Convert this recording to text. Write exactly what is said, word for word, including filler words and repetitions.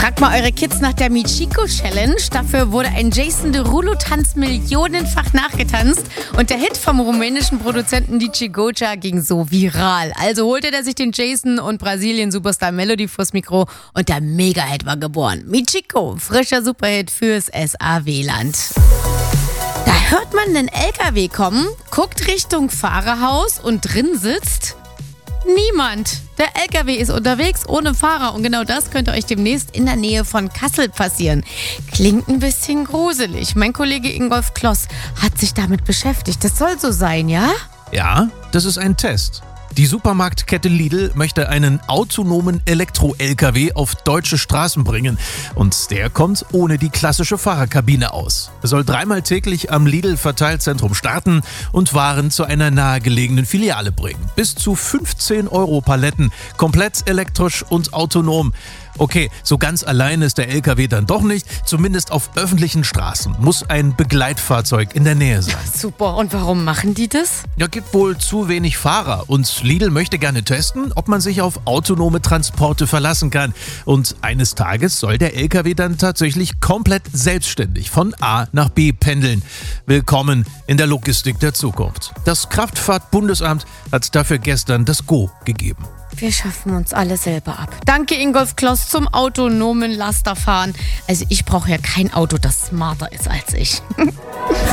Fragt mal eure Kids nach der Michiko Challenge. Dafür wurde ein Jason Derulo-Tanz millionenfach nachgetanzt. Und der Hit vom rumänischen Produzenten D J Goja ging so viral. Also holte er sich den Jason und Brasilien-Superstar Melody vors Mikro und der Mega-Hit war geboren. Michiko, frischer Superhit fürs S A W-Land. Da hört man einen L K W kommen, guckt Richtung Fahrerhaus und drin sitzt niemand. Der L K W ist unterwegs ohne Fahrer und genau das könnte euch demnächst in der Nähe von Kassel passieren. Klingt ein bisschen gruselig. Mein Kollege Ingolf Kloss hat sich damit beschäftigt. Das soll so sein, ja? Ja, das ist ein Test. Die Supermarktkette Lidl möchte einen autonomen Elektro-L K W auf deutsche Straßen bringen. Und der kommt ohne die klassische Fahrerkabine aus. Er soll dreimal täglich am Lidl-Verteilzentrum starten und Waren zu einer nahegelegenen Filiale bringen. Bis zu fünfzehn Euro Paletten, komplett elektrisch und autonom. Okay, so ganz allein ist der L K W dann doch nicht. Zumindest auf öffentlichen Straßen muss ein Begleitfahrzeug in der Nähe sein. Super, und warum machen die das? Ja, gibt wohl zu wenig Fahrer und Lidl möchte gerne testen, ob man sich auf autonome Transporte verlassen kann. Und eines Tages soll der L K W dann tatsächlich komplett selbstständig von A nach B pendeln. Willkommen in der Logistik der Zukunft. Das Kraftfahrtbundesamt hat dafür gestern das Go gegeben. Wir schaffen uns alle selber ab. Danke, Ingolf Kloss, zum autonomen Lasterfahren. Also ich brauche ja kein Auto, das smarter ist als ich.